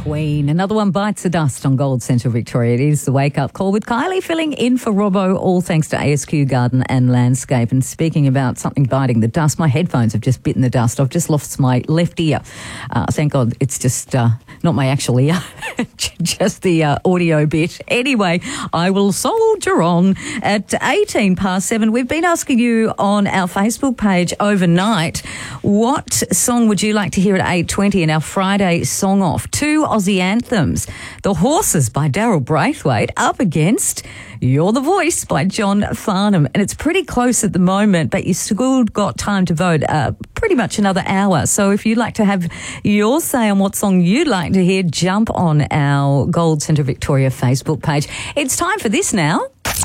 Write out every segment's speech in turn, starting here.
Queen. Another one bites the dust on Gold Central Victoria. It is the wake-up call with Kylie filling in for Robbo, all thanks to ASQ Garden and Landscape. And speaking about something biting the dust, my headphones have just bitten the dust. I've just lost my left ear. Thank God it's just not my actual ear, just the audio bit. Anyway, I will soldier on. At 7:18, we've been asking you on our Facebook page overnight, what song would you like to hear at 8:20 in our Friday song off? Two Aussie anthems. The Horses by Daryl Braithwaite up against You're the Voice by John Farnham. And it's pretty close at the moment, but you've still got time to vote pretty much another hour. So if you'd like to have your say on what song you'd like to hear, jump on our Gold Central Victoria Facebook page. It's time for this now.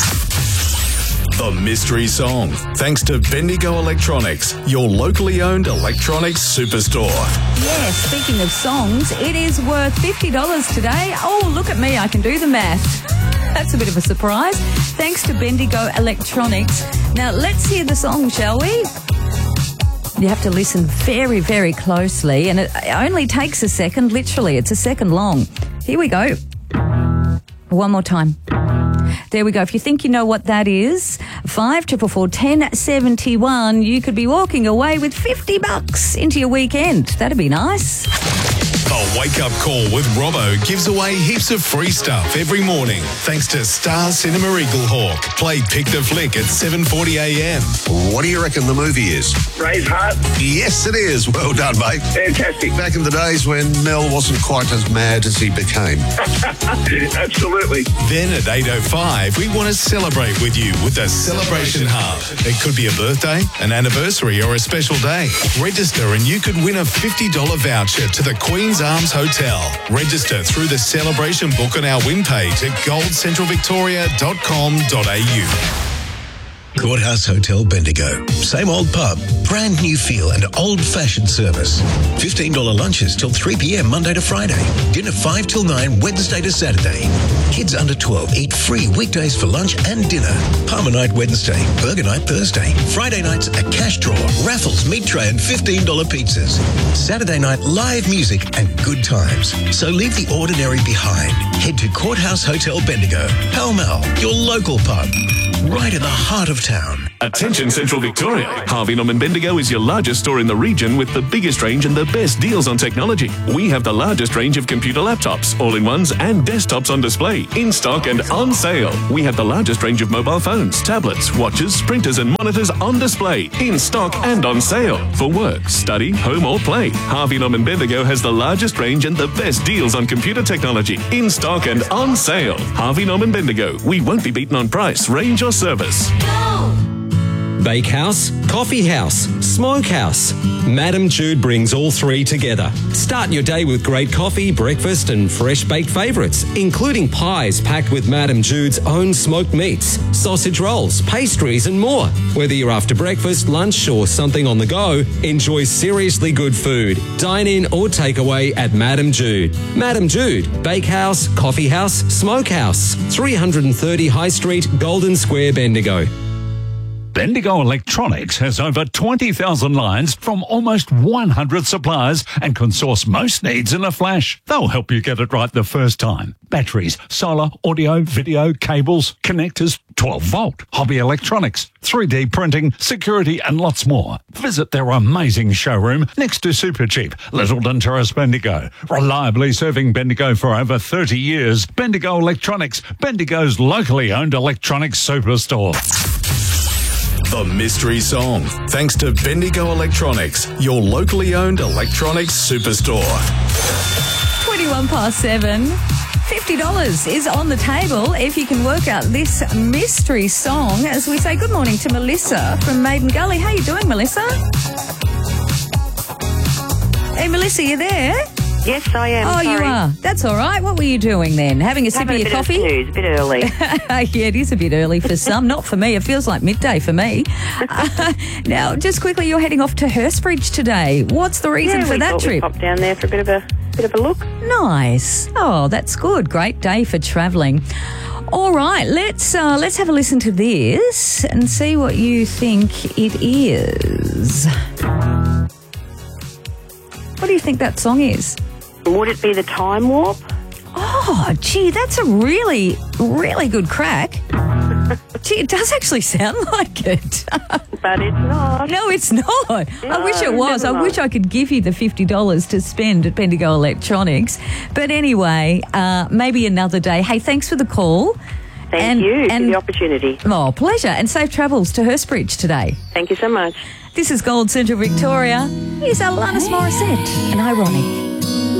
The Mystery Song, thanks to Bendigo Electronics, your locally owned electronics superstore. Yeah, speaking of songs, it is worth $50 today. Oh, look at me, I can do the math. That's a bit of a surprise. Thanks to Bendigo Electronics. Now, let's hear the song, shall we? You have to listen very, very closely, and it only takes a second, literally. It's a second long. Here we go. One more time. There we go. If you think you know what that is, 5444 1071, you could be walking away with $50 into your weekend. That'd be nice. The wake-up call with Robbo gives away heaps of free stuff every morning, thanks to Star Cinema Eaglehawk. Play Pick the Flick at 7:40 a.m. What do you reckon the movie is? Braveheart. Yes, it is. Well done, mate. Fantastic. Back in the days when Mel wasn't quite as mad as he became. Absolutely. Then at 8:05, we want to celebrate with you with the Celebration Hub. It could be a birthday, an anniversary, or a special day. Register and you could win a $50 voucher to the Queen's Arms Hotel. Register through the celebration book on our win page at goldcentralvictoria.com.au. Courthouse Hotel Bendigo. Same old pub, brand new feel and old-fashioned service. $15 lunches till 3 p.m. Monday to Friday. Dinner 5 till 9 Wednesday to Saturday. Kids under 12 eat free weekdays for lunch and dinner. Palmer night Wednesday, burger night Thursday. Friday nights a cash draw, raffles, meat tray and $15 pizzas. Saturday night live music and good times. So leave the ordinary behind. Head to Courthouse Hotel Bendigo. Pall Mall, your local pub. Right in the heart of town. Attention Central Victoria. Harvey Norman Bendigo is your largest store in the region with the biggest range and the best deals on technology. We have the largest range of computer laptops, all-in-ones and desktops on display, in stock and on sale. We have the largest range of mobile phones, tablets, watches, printers and monitors on display, in stock and on sale. For work, study, home or play, Harvey Norman Bendigo has the largest range and the best deals on computer technology, in stock and on sale. Harvey Norman Bendigo. We won't be beaten on price, range or service. Bakehouse, Coffee House, Smokehouse. Madam Jude brings all three together. Start your day with great coffee, breakfast and fresh baked favourites, including pies packed with Madam Jude's own smoked meats, sausage rolls, pastries and more. Whether you're after breakfast, lunch or something on the go, enjoy seriously good food. Dine in or take away at Madam Jude. Madam Jude, Bakehouse, Coffee House, Smokehouse. 330 High Street, Golden Square, Bendigo. Bendigo Electronics has over 20,000 lines from almost 100 suppliers and can source most needs in a flash. They'll help you get it right the first time. Batteries, solar, audio, video, cables, connectors, 12-volt, hobby electronics, 3D printing, security and lots more. Visit their amazing showroom next to Supercheap, Littleton Terrace, Bendigo. Reliably serving Bendigo for over 30 years. Bendigo Electronics, Bendigo's locally owned electronics superstore. The Mystery Song, thanks to Bendigo Electronics, your locally owned electronics superstore. 7:21. $50 is on the table if you can work out this mystery song. As we say good morning to Melissa from Maiden Gully. How you doing, Melissa? Hey, Melissa, you there? Yes, I am. Oh, sorry. you are. That's all right. What were you doing then? Having a sip of your coffee? Snooze, a bit early. Yeah, it is a bit early for some. Not for me. It feels like midday for me. Now, just quickly, you're heading off to Hurstbridge today. What's the reason for that trip? We popped down there for a bit of a look. Nice. Oh, that's good. Great day for travelling. All right, let's have a listen to this and see what you think it is. What do you think that song is? Would it be the time warp? Oh, gee, that's a really, really good crack. Gee, it does actually sound like it. But it's not. No, it's not. I wish it was. I never wish I could give you the $50 to spend at Bendigo Electronics. But anyway, maybe another day. Hey, thanks for the call. Thank you for the opportunity. Oh, pleasure. And safe travels to Hurstbridge today. Thank you so much. This is Gold Central Victoria. Here's Alanis Morissette and Ironic.